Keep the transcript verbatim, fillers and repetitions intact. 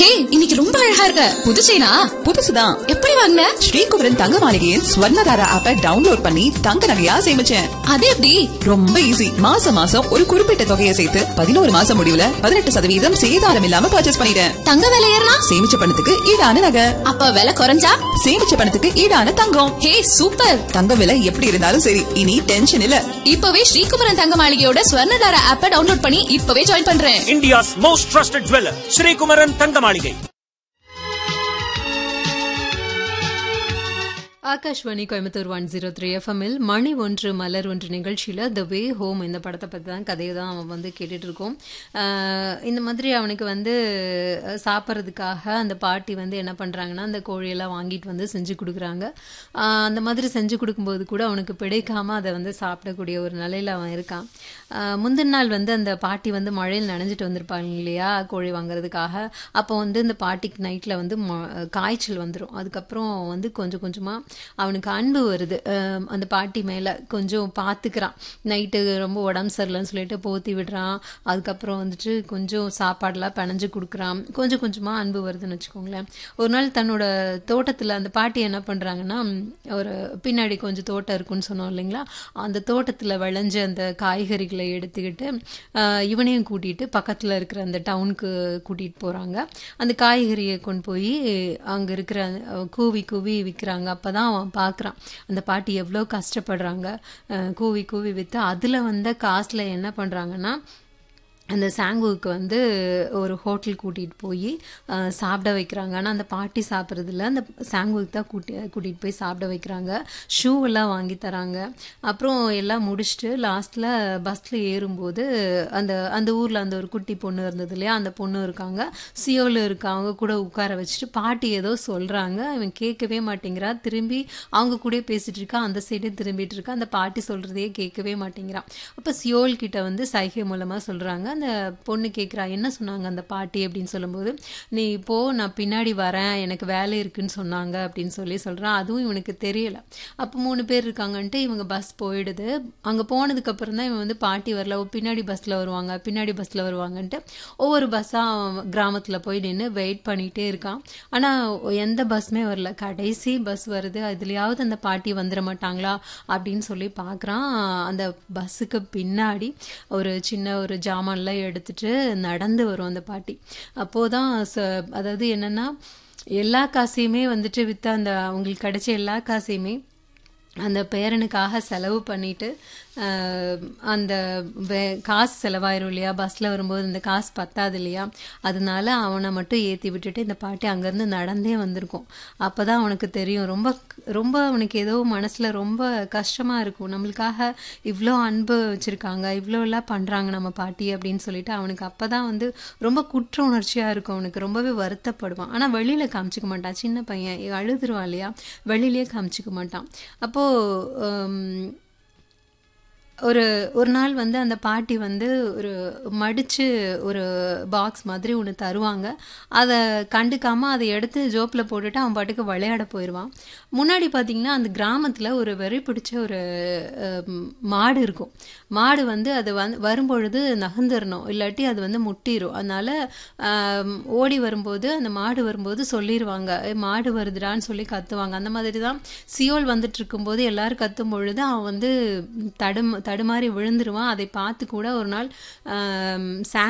ஹே, இன்னைக்கு ரொம்ப அழகா இருக்க. புது செயினா? புதுசுதான். எப்படி வாங்குன? ஸ்ரீகுமரன் தங்க மாளிகையின் ஸ்வர்ணதாரா ஆப்பை டவுன்லோட் பண்ணி தங்க நகையா சேமிச்சேன். அது எப்படி? ரொம்ப ஈஸி. மாசம் மாசம் ஒரு குறிப்பிட்ட தொகையை சேர்த்து பதினோரு மாசம் முடிவுல பதினெட்டு சதவீதம் சேதாரம் இல்லாம பர்ச்சேஸ் பண்ணிட்டேன். தங்க விலை ஏறினா? சேமிச்ச பணத்துக்கு ஈடான நகை. அப்ப விலை குறைஞ்சா? சேமிச்ச பணத்துக்கு ஈடான தங்கம். ஹே, சூப்பர். தங்க விலை எப்படி இருந்தாலும் சரி, இனி டென்ஷன் இல்ல. இப்பவே ஸ்ரீகுமரன் தங்க மாளிகையோட ஸ்வர்ணதாரா ஆப்பை டவுன்லோட் பண்ணி இப்பவே ஜாயின் பண்றேன். India's most trusted jeweler, Sri Kumaran தங்க மாளிகை. Akashvani Coimbatore one zero three எஃப்எம்மில் மணி ஒன்று மலர் ஒன்று நிகழ்ச்சியில் த வே ஹோம் இந்த படத்தை பற்றி தான் கதையை தான் அவன் வந்து கேட்டுட்டு இருக்கோம். இந்த மாதிரி அவனுக்கு வந்து சாப்பிட்றதுக்காக அந்த பாட்டி வந்து என்ன பண்ணுறாங்கன்னா அந்த கோழியெல்லாம் வாங்கிட்டு வந்து செஞ்சு கொடுக்குறாங்க. அந்த மாதிரி செஞ்சு கொடுக்கும்போது கூட அவனுக்கு பிடிக்காமல் அதை வந்து சாப்பிடக்கூடிய ஒரு நிலையில் அவன் இருக்கான். முந்தின நாள் வந்து அந்த பாட்டி வந்து மழையில் நனைஞ்சிட்டு வந்திருப்பாங்க இல்லையா கோழி வாங்குறதுக்காக. அப்போ வந்து இந்த பாட்டிக்கு நைட்டில் வந்து காய்ச்சல் வந்துடும். அதுக்கப்புறம் வந்து கொஞ்சம் கொஞ்சமாக அவனுக்கு அன்பு வருது அந்த பாட்டி மேலே. கொஞ்சம் பார்த்துக்கிறான். நைட்டு ரொம்ப உடம்பு சரியில்லைன்னு சொல்லிட்டு போத்தி விடுறான். அதுக்கப்புறம் வந்துட்டு கொஞ்சம் சாப்பாடெல்லாம் பிணைஞ்சு கொடுக்குறான். கொஞ்சம் கொஞ்சமாக அன்பு வருதுன்னு வச்சுக்கோங்களேன். ஒரு நாள் தன்னோட தோட்டத்தில் அந்த பாட்டி என்ன பண்ணுறாங்கன்னா, ஒரு பின்னாடி கொஞ்சம் தோட்டம் இருக்குன்னு சொன்னோம் இல்லைங்களா, அந்த தோட்டத்தில் விளைஞ்ச அந்த காய்கறிகளை எடுத்துக்கிட்டு இவனையும் கூட்டிகிட்டு பக்கத்தில் இருக்கிற அந்த டவுனுக்கு கூட்டிகிட்டு போகிறாங்க. அந்த காய்கறியை கொண்டு போய் அங்கே இருக்கிற கூவி கூவி விற்கிறாங்க. அப்போ தான் அவன் பார்க்குறான் அந்த பாட்டி எவ்வளோ கஷ்டப்படுறாங்க. கூவி கூவி விற்று அதில் வந்த காசில் என்ன பண்ணுறாங்கன்னா, அந்த சாங்குவுக்கு வந்து ஒரு ஹோட்டல் கூட்டிகிட்டு போய் சாப்பிட வைக்கிறாங்க. ஆனால் அந்த பாட்டி சாப்பிட்றதில்ல, அந்த சாங்குவுக்கு தான் கூட்டி கூட்டிகிட்டு போய் சாப்பிட வைக்கிறாங்க. ஷூவெல்லாம் வாங்கி தராங்க. அப்புறம் எல்லாம் முடிச்சுட்டு லாஸ்ட்டில் பஸ்ஸில் ஏறும்போது அந்த அந்த ஊரில் அந்த ஒரு குட்டி பொண்ணு இருந்தது இல்லையா, அந்த பொண்ணு இருக்காங்க, சியோவில் இருக்க அவங்க கூட உட்கார வச்சுட்டு பாட்டி ஏதோ சொல்கிறாங்க. இவன் கேட்கவே மாட்டேங்கிறா. திரும்பி அவங்க கூட பேசிகிட்டு இருக்கா. அந்த சைடே திரும்பிட்டு இருக்கா. அந்த பாட்டி சொல்கிறதையே கேட்கவே மாட்டேங்கிறான். அப்போ சியோல் கிட்ட வந்து சைகை மூலமாக சொல்கிறாங்க. அந்த பொண்ணு கேட்குறா, என்ன சொன்னாங்க அந்த பாட்டி அப்படின்னு சொல்லும்போது, நீ இப்போ நான் பின்னாடி வரேன், எனக்கு வேலை இருக்குன்னு சொன்னாங்க அப்படின்னு சொல்லி சொல்கிறான். அதுவும் இவனுக்கு தெரியல. அப்போ மூணு பேர் இருக்காங்கன்ட்டு இவங்க பஸ் போயிடுது. அங்கே போனதுக்கப்புறம் தான் இவன் வந்து பாட்டி வரல, பின்னாடி பஸ்ஸில் வருவாங்க பின்னாடி பஸ்ஸில் வருவாங்கன்ட்டு ஒவ்வொரு பஸ்ஸாக கிராமத்தில் போய் நின்று வெயிட் பண்ணிகிட்டே இருக்கான். ஆனால் எந்த பஸ்ஸுமே வரல. கடைசி பஸ் வருது, அதுலேயாவது அந்த பாட்டி வந்துட மாட்டாங்களா அப்படின்னு சொல்லி பார்க்குறான். அந்த பஸ்ஸுக்கு பின்னாடி ஒரு சின்ன ஒரு ஜாமான்லாம் எடுத்துட்டு நடந்து வரும் அந்த பாட்டி. அப்போதான் அதாவது என்னன்னா, எல்லா காசையுமே வந்துட்டு வித்து அந்த அவங்களுக்கு கிடைச்ச எல்லா காசையுமே அந்த பேரனுக்காக செலவு பண்ணிட்டு அந்த காசு செலவாயிரும் இல்லையா, பஸ்ஸில் வரும்போது இந்த காசு பத்தாது இல்லையா, அதனால அவனை மட்டும் ஏற்றி விட்டுட்டு இந்த பாட்டி அங்கேருந்து நடந்தே வந்திருக்கும். அப்போ தான் அவனுக்கு தெரியும், ரொம்ப ரொம்ப அவனுக்கு ஏதோ மனசில் ரொம்ப கஷ்டமாக இருக்கும். நம்மளுக்காக இவ்வளோ அன்பு வச்சுருக்காங்க, இவ்வளோலாம் பண்ணுறாங்க நம்ம பாட்டி அப்படின்னு சொல்லிட்டு அவனுக்கு அப்போ தான் வந்து ரொம்ப குற்ற உணர்ச்சியாக இருக்கும். அவனுக்கு ரொம்பவே வருத்தப்படுவான். ஆனால் வெளியில் காமிச்சிக்க மாட்டான். சின்ன பையன் அழுதுருவான் இல்லையா, வெளியிலே காமிச்சிக்க மாட்டான். அப்போது ஒரு ஒரு நாள் வந்து அந்த பாட்டி வந்து ஒரு மடித்து ஒரு பாக்ஸ் மாதிரி ஒன்று தருவாங்க. அதை கண்டுக்காமல் அதை எடுத்து ஜோப்பில் போட்டுட்டு அவன் பாட்டுக்கு விளையாட போயிடுவான். முன்னாடி பார்த்திங்கன்னா அந்த கிராமத்தில் ஒரு வெறி பிடிச்ச ஒரு மாடு இருக்கும். மாடு வந்து அது வந்து வரும்பொழுது நகர்ந்துடணும், இல்லாட்டி அது வந்து முட்டிடும். அதனால் ஓடி வரும்போது அந்த மாடு வரும்போது சொல்லிடுவாங்க, மாடு வருதுடான்னு சொல்லி கத்துவாங்க. அந்த மாதிரி தான் சியோல் வந்துட்டு இருக்கும்போது எல்லாரும் கத்தும் பொழுது அவன் வந்து தடும் தடுமாறி விழுந்துருவான். அதை பார்த்து கூட ஒரு நாள்